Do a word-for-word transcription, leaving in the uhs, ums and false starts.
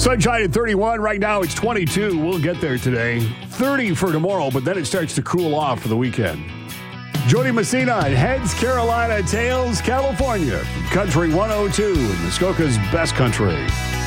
Sunshine at thirty-one. Right now it's twenty-two. We'll get there today. thirty for tomorrow, but then it starts to cool off for the weekend. Jody Messina and Heads, Carolina, Tails, California. Country one oh two in Muskoka's best country.